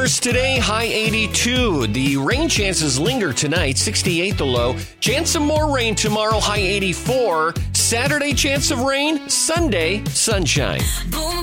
temperatures today, high 82. The rain chances linger tonight, 68 the low. Chance of more rain tomorrow, high 84. Saturday, chance of rain. Sunday, sunshine.